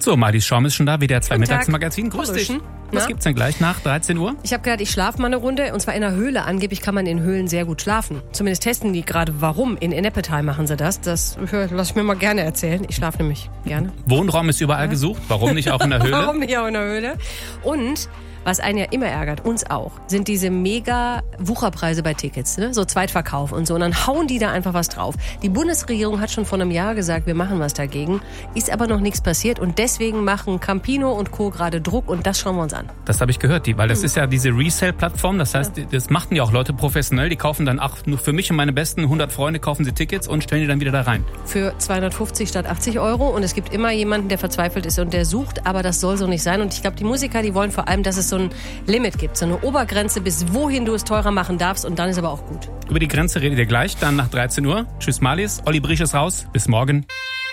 So, Marlies Schaum ist schon da, WDR 2 Guten Tag. Mittagsmagazin. Grüß dich. Was gibt's denn gleich nach 13 Uhr? Ich habe gedacht, ich schlafe mal eine Runde, und zwar in einer Höhle. Angeblich kann man in Höhlen sehr gut schlafen. Zumindest testen die gerade, warum. In Ennepetal machen sie das. Das lasse ich mir mal gerne erzählen. Ich schlafe nämlich gerne. Wohnraum ist überall gesucht. Warum nicht auch in der Höhle? Warum nicht auch in der Höhle? Und was einen ja immer ärgert, uns auch, sind diese mega Wucherpreise bei Tickets, ne? So Zweitverkauf und so. Und dann hauen die da einfach was drauf. Die Bundesregierung hat schon vor einem Jahr gesagt, wir machen was dagegen. Ist aber noch nichts passiert. Und deswegen machen Campino und Co. gerade Druck. Und das schauen wir uns an. Das habe ich gehört, weil das ist ja diese Resale-Plattform. Das heißt, das machten ja auch Leute professionell. Die kaufen dann, nur für mich und meine besten 100 Freunde kaufen sie Tickets und stellen die dann wieder da rein. Für 250 statt 80 Euro. Und es gibt immer jemanden, der verzweifelt ist und der sucht. Aber das soll so nicht sein. Und ich glaube, die Musiker, die wollen vor allem, dass es so ein Limit gibt, so eine Obergrenze, bis wohin du es teurer machen darfst, und dann ist aber auch gut. Über die Grenze redet ihr gleich, dann nach 13 Uhr. Tschüss Marlies, Olli Briesch ist raus, bis morgen.